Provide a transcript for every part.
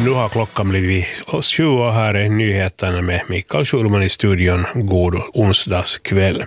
Nu har klockan blivit 20 och här är nyheterna med Mikael Schulman i studion. God onsdagskväll.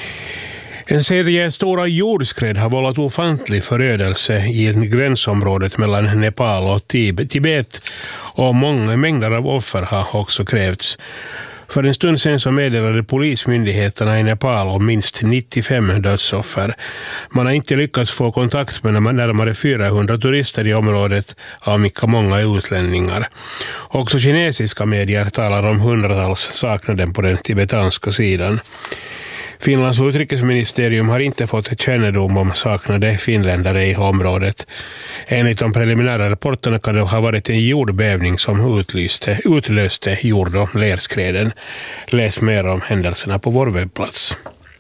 En serie stora jordskred har vållat ofantlig förödelse i gränsområdet mellan Nepal och Tibet och många mängder av offer har också krävts. För en stund sedan så meddelade polismyndigheterna i Nepal om minst 95 dödsoffer. Man har inte lyckats få kontakt med närmare 400 turister i området, av vilka många är utlänningar. Också kinesiska medier talar om hundratals saknade på den tibetanska sidan. Finlands utrikesministerium har inte fått kännedom om saknade finländare i området. Enligt de preliminära rapporterna kan det ha varit en jordbävning som utlöste jord- och lerskreden. Läs mer om händelserna på vår webbplats.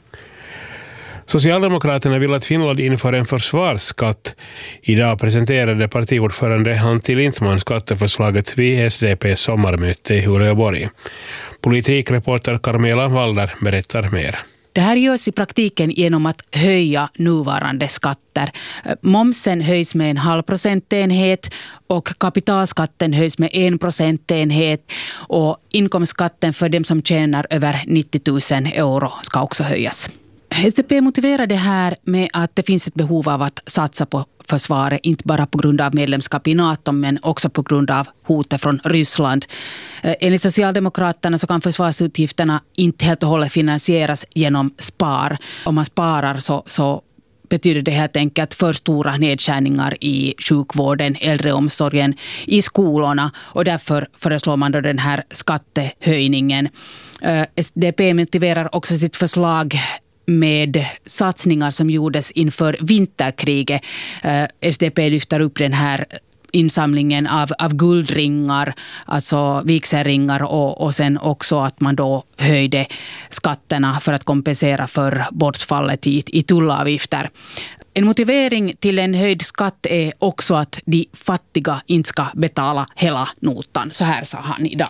Socialdemokraterna vill att Finland inför en försvarsskatt. Idag presenterade partiordförande Antti Lindtman skatteförslaget vid SDP:s sommarmöte i Uleåborg. Politikreporter Carmela Walder berättar mer. Det här görs i praktiken genom att höja nuvarande skatter. Momsen höjs med 0,5 procentenhet och kapitalskatten höjs med 1 procentenhet och inkomstskatten för dem som tjänar över 90 000 euro ska också höjas. SDP motiverar det här med att det finns ett behov av att satsa på försvaret, inte bara på grund av medlemskap i NATO men också på grund av hotet från Ryssland. Enligt Socialdemokraterna så kan försvarsutgifterna inte helt och hållet finansieras genom spar. Om man sparar så betyder det helt enkelt för stora nedskärningar i sjukvården, äldreomsorgen, i skolorna och därför föreslår man då den här skattehöjningen. SDP motiverar också sitt förslag med satsningar som gjordes inför vinterkriget. SDP lyfter upp den här insamlingen av guldringar, alltså vigselringar och sen också att man då höjde skatterna för att kompensera för bortfallet i tullavgifter. En motivering till en höjd skatt är också att de fattiga inte ska betala hela notan. Så här sa han idag.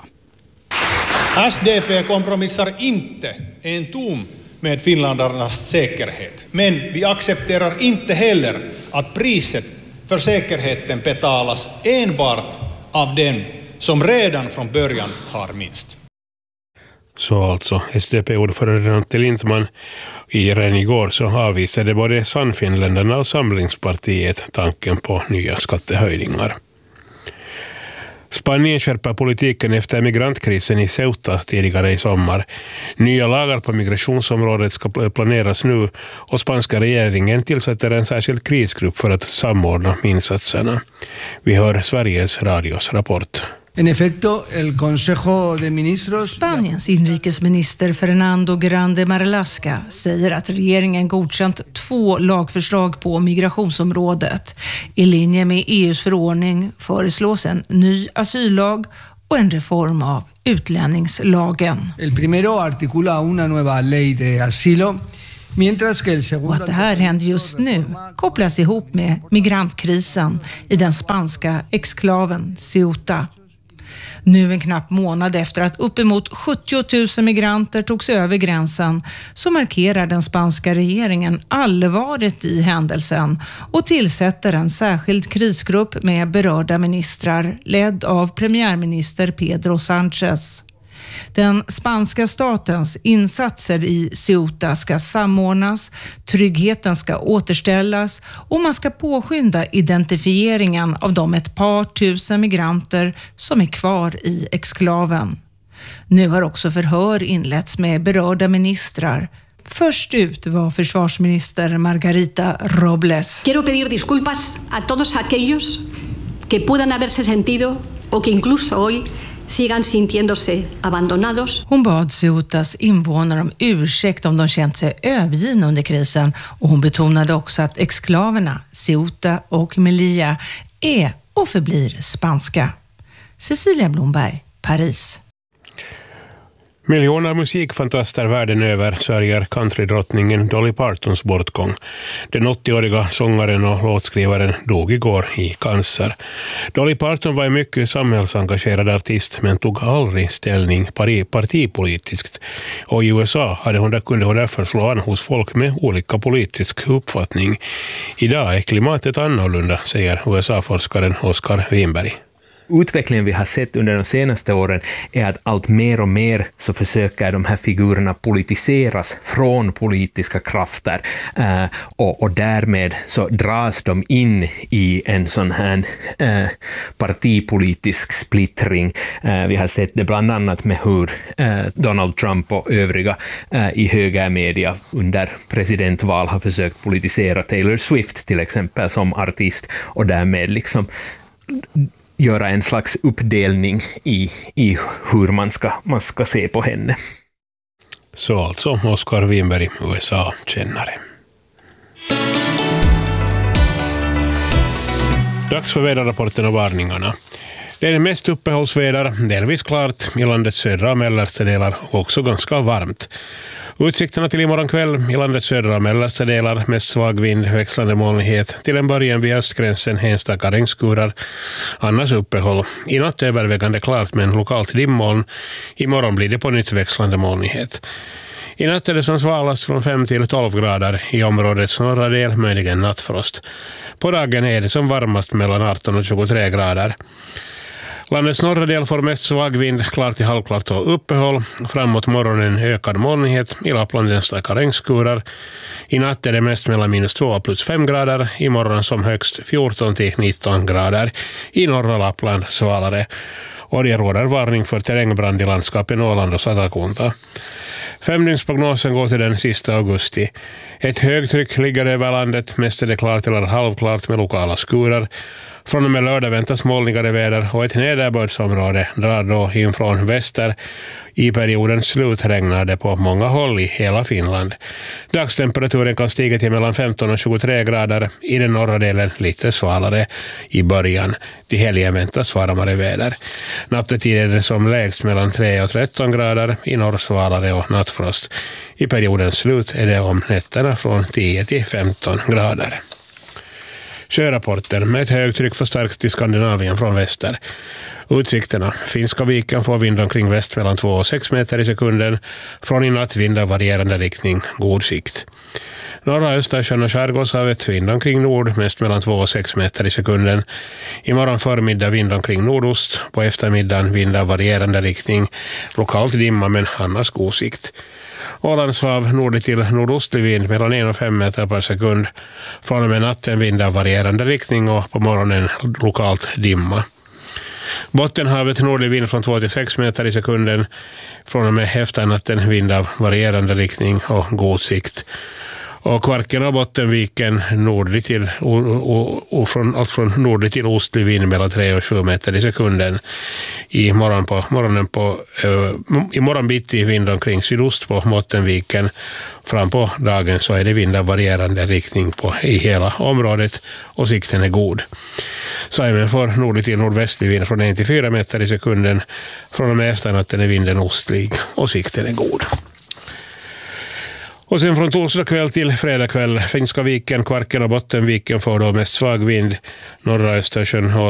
SDP kompromissar inte en tom med finländarnas säkerhet. Men vi accepterar inte heller att priset för säkerheten betalas enbart av den som redan från början har minst. Så alltså SDP-ordförande Antti Lindtman. Redan igår så avvisade både Sannfinländarna och Samlingspartiet tanken på nya skattehöjningar. Spanien skärper politiken efter migrantkrisen i Ceuta tidigare i sommar. Nya lagar på migrationsområdet ska planeras nu och spanska regeringen tillsätter en särskild krisgrupp för att samordna insatserna. Vi hör Sveriges Radios rapport. En efecto, el Consejo de Ministros... Spaniens inrikesminister Fernando Grande Marlaska säger att regeringen godkänt 2 lagförslag på migrationsområdet. I linje med EUs förordning föreslås en ny asyllag och en reform av utlänningslagen. El primero articula una nueva ley de asilo. Och att det här händer just nu kopplas ihop med migrantkrisen i den spanska exklaven Ceuta. Nu en knapp månad efter att uppemot 70 000 migranter togs över gränsen så markerar den spanska regeringen allvaret i händelsen och tillsätter en särskild krisgrupp med berörda ministrar ledd av premiärminister Pedro Sánchez. Den spanska statens insatser i Ceuta ska samordnas, tryggheten ska återställas och man ska påskynda identifieringen av de ett par tusen migranter som är kvar i exklaven. Nu har också förhör inletts med berörda ministrar. Först ut var försvarsminister Margarita Robles. Quiero pedir disculpas a todos aquellos que puedan haberse sentido o que incluso hoy sigan sintiéndose abandonados. Hon bad Ceutas invånare om ursäkt om de känt sig övergivna under krisen och hon betonade också att exklaverna Ceuta och Melilla är och förblir spanska. Cecilia Blomberg, Paris. Miljoner musikfantaster världen över sörjer countrydrottningen Dolly Partons bortgång. Den 80-åriga sångaren och låtskrivaren dog igår i cancer. Dolly Parton var en mycket samhällsengagerad artist men tog aldrig ställning partipolitiskt. Och i USA kunde hon därför slå an hos folk med olika politisk uppfattning. Idag är klimatet annorlunda, säger USA-forskaren Oskar Winberg. utvecklingen vi har sett under de senaste åren är att allt mer och mer så försöker de här figurerna politiseras från politiska krafter och därmed så dras de in i en sån här partipolitisk splittring. Vi har sett det bland annat med hur Donald Trump och övriga i högermedia under presidentval har försökt politisera Taylor Swift till exempel som artist och därmed liksom göra en slags uppdelning i hur man ska se på henne. Så alltså Oskar Winberg, USA-kännare. Dags för väderrapporten och varningarna. Det är mest uppehållsväder, delvis klart i landets södra och mellersta delar och också ganska varmt. Utsikterna till imorgon kväll i landets södra och mellersta delar, mest svag vind, växlande molnighet, till en början vid östgränsen enstaka regnskurar, annars uppehåll. I natt övervägande klart men lokalt dimmoln, imorgon blir det på nytt växlande molnighet. I natt är det som svalast från 5 till 12 grader, i områdets norra del möjligen nattfrost. På dagen är det som varmast mellan 18 och 23 grader. Landets norra del får mest svag vind, klart till halvklart och uppehåll. Framåt morgonen ökad molnighet, i Lappland enstaka regnskurar. I natt är det mest mellan minus 2 plus 5 grader, i morgon som högst 14 till 19 grader. I norra Lappland svalare. Och det råder varning för terrängbrand i landskapen Åland och Satakunta. Femdygnsprognosen går till den sista augusti. Ett högtryck ligger över landet, mest är det klart eller halvklart med lokala skurar. Från och med lördag väntas molnigare väder och ett nederbördsområde drar då in från väster. I periodens slut regnar det på många håll i hela Finland. Dagstemperaturen kan stiga till mellan 15 och 23 grader, i den norra delen lite svalare i början. Till helgen väntas varmare väder. Nattetid är det som lägst mellan 3 och 13 grader, i norr svalare och nattfrost. I periodens slut är det om nätterna från 10 till 15 grader. Sjörapporten med ett högtryck förstärks till Skandinavien från väster. Utsikterna. Finska viken får vind omkring väst mellan 2 och 6 meter i sekunden. Från i natt vind av varierande riktning, god sikt. Norra Östersjön och skärgårdshavet vind omkring nord, mest mellan 2 och 6 meter i sekunden. Imorgon förmiddag vind omkring nordost, på eftermiddagen vind av varierande riktning. Lokalt dimma men annars god sikt. Ålandshav nord till nordostlig vind mellan 1 och 5 meter per sekund. Från och med natten vind av varierande riktning och på morgonen lokalt dimma. Bottenhavet nordlig vind från 2 till 6 meter i sekunden. Från och med efternatten vind av varierande riktning och god sikt. Och Kvarken och Bottenviken nordlig till, och från nordlig till ostlig vind mellan 3 och 7 meter i sekunden. I morgon bitti vind omkring sydost på Bottenviken. Fram på dagen så är det vind av varierande riktning i hela området och sikten är god. Saimen får nordlig till nordvästlig vind från 1 till 4 meter i sekunden. Från och med efternatten är vinden ostlig och sikten är god. Och sen från torsdag kväll till fredag kväll, Finska viken, Kvarken och Bottenviken får då mest svag vind, norra Östersjön och